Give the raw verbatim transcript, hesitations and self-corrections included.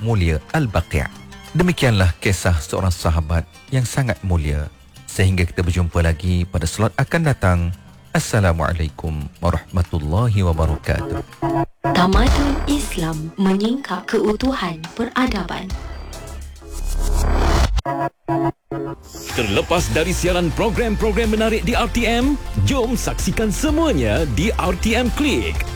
mulia Al-Baqi'. Demikianlah kisah seorang sahabat yang sangat mulia. Sehingga kita berjumpa lagi pada slot akan datang. Assalamualaikum warahmatullahi wabarakatuh. Tamadun Islam menyingkap keutuhan peradaban. Terlepas dari siaran program-program menarik di R T M, jom saksikan semuanya di R T M Click.